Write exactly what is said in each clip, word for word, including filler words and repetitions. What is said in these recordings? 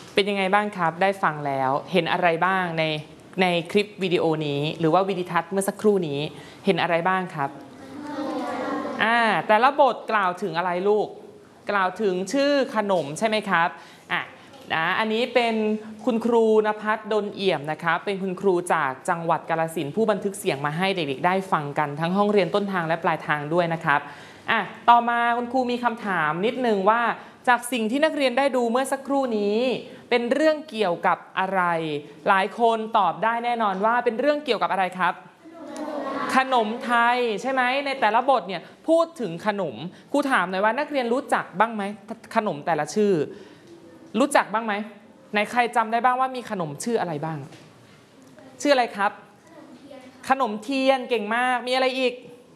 เป็นยังไงบ้างครับได้ฟังแล้วเห็นอะไรบ้างในในคลิปวิดีโอนี้หรือว่าวิดีทัศน์เมื่อสักครู่นี้เห็นอะไรบ้างครับอ่าแต่ละบทกล่าวถึงอะไรลูกกล่าวถึงชื่อขนมใช่ไหมครับอ่ะนะอันนี้เป็นคุณครูณภัสดลเอี่ยมนะครับเป็นคุณครูจากจังหวัดกาฬสินธุ์ผู้บันทึกเสียงมาให้เด็กๆได้ฟังกันทั้งห้องเรียนต้นทางและปลายทางด้วยนะครับอ่ะต่อมาคุณครูมีคำถามนิดนึงว่าจากสิ่งที่นักเรียนได้ดูเมื่อสักครู่นี้เป็นเรื่องเกี่ยวกับอะไรหลายคนตอบได้แน่นอนว่าเป็นเรื่องเกี่ยวกับอะไรครับขนมไทยใช่ไหมในแต่ละบทเนี่ยพูดถึงขนมครูถามหน่อยว่านักเรียนรู้จักบ้างไหมขนมแต่ละชื่อรู้จักบ้างไหมไหนใครจำได้บ้างว่ามีขนมชื่ออะไรบ้างชื่ออะไรครับขนมเทียนเก่งมากมีอะไรอีก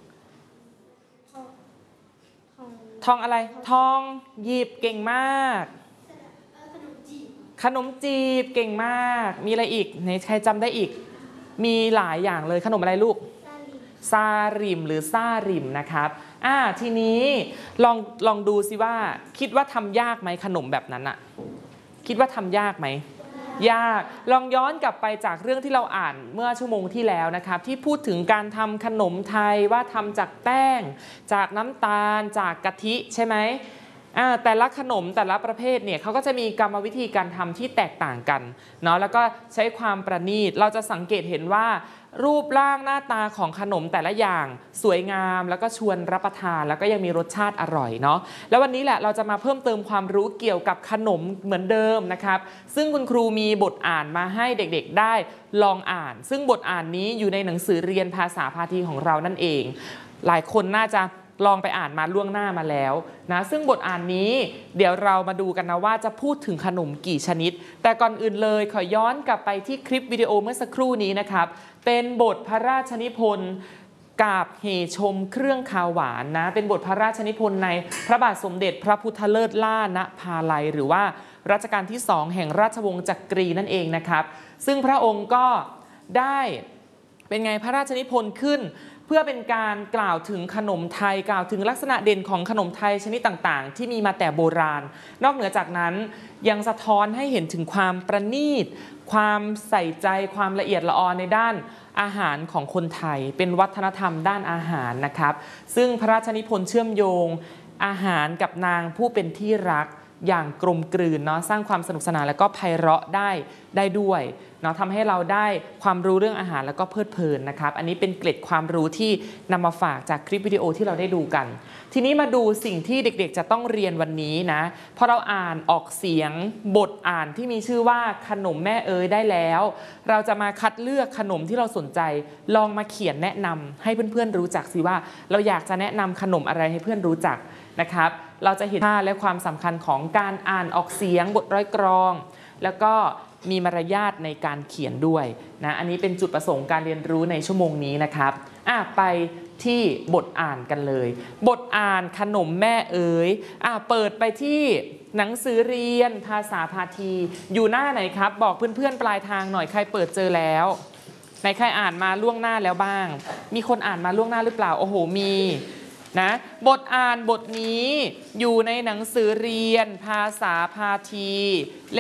ทองอะไรทองหยิบเก่งมากขนมจีบเก่งมากมีอะไรอีกไหนใครจำได้อีกมีหลายอย่างเลยขนมอะไรลูกซาริมหรือซาริมนะครับอ่าทีนี้ลองลองดูสิว่าคิดว่าทำยากไหมขนมแบบนั้นอะคิดว่าทำยากไหมยากลองย้อนกลับไปจากเรื่องที่เราอ่านเมื่อชั่วโมงที่แล้วนะครับที่พูดถึงการทำขนมไทยว่าทำจากแป้งจากน้ำตาลจากกะทิใช่ไหมแต่ละขนมแต่ละประเภทเนี่ยเขาก็จะมีกรรมวิธีการทำที่แตกต่างกันเนาะแล้วก็ใช้ความประณีตเราจะสังเกตเห็นว่ารูปร่างหน้าตาของขนมแต่ละอย่างสวยงามแล้วก็ชวนรับประทานแล้วก็ยังมีรสชาติอร่อยเนาะแล้ววันนี้แหละเราจะมาเพิ่มเติมความรู้เกี่ยวกับขนมเหมือนเดิมนะครับซึ่งคุณครูมีบทอ่านมาให้เด็กๆได้ลองอ่านซึ่งบทอ่านนี้อยู่ในหนังสือเรียนภาษาพาทีของเรานั่นเองหลายคนน่าจะลองไปอ่านมาล่วงหน้ามาแล้วนะซึ่งบทอ่านนี้เดี๋ยวเรามาดูกันนะว่าจะพูดถึงขนมกี่ชนิดแต่ก่อนอื่นเลยขอย้อนกลับไปที่คลิปวิดีโอเมื่อสักครู่นี้นะครับเป็นบทพระราชนิพนธ์กาบเหชมเครื่องคาวหวานนะเป็นบทพระราชนิพนธ์ในพระบาทสมเด็จพระพุทธเลิศล่าณภาลัยหรือว่ารัชกาลที่สองแห่งราชวงศ์จักรีนั่นเองนะครับซึ่งพระองค์ก็ได้เป็นไงพระราชนิพนธ์ขึ้นเพื่อเป็นการกล่าวถึงขนมไทยกล่าวถึงลักษณะเด่นของขนมไทยชนิดต่างๆที่มีมาแต่โบราณนอกเหนือจากนั้นยังสะท้อนให้เห็นถึงความประณีตความใส่ใจความละเอียดละออในด้านอาหารของคนไทยเป็นวัฒนธรรมด้านอาหารนะครับซึ่งพระราชนิพนธ์เชื่อมโยงอาหารกับนางผู้เป็นที่รักอย่างกลมกลืนเนาะสร้างความสนุกสนานและก็ไพเราะได้ได้ด้วยเนาะทำให้เราได้ความรู้เรื่องอาหารแล้วก็เพลิดเพลินนะครับอันนี้เป็นเกร็ดความรู้ที่นำมาฝากจากคลิปวิดีโอที่เราได้ดูกันทีนี้มาดูสิ่งที่เด็กๆจะต้องเรียนวันนี้นะพอเราอ่านออกเสียงบทอ่านที่มีชื่อว่าขนมแม่เอ๋ยได้แล้วเราจะมาคัดเลือกขนมที่เราสนใจลองมาเขียนแนะนำให้เพื่อนๆรู้จักสิว่าเราอยากจะแนะนำขนมอะไรให้เพื่อนรู้จักนะครับเราจะเห็นค่าและความสำคัญของการอ่านออกเสียงบทร้อยกรองแล้วก็มีมารยาทในการเขียนด้วยนะอันนี้เป็นจุดประสงค์การเรียนรู้ในชั่วโมงนี้นะครับอ่ะไปที่บทอ่านกันเลยบทอ่านขนมแม่เอ๋ยอ่ะเปิดไปที่หนังสือเรียนภาษาพาทีอยู่หน้าไหนครับบอกเพื่อนๆปลายทางหน่อยใครเปิดเจอแล้วไหนใครอ่านมาล่วงหน้าแล้วบ้างมีคนอ่านมาล่วงหน้าหรือเปล่าโอ้โหมีนะบทอ่านบทนี้อยู่ในหนังสือเรียนภาษาพาที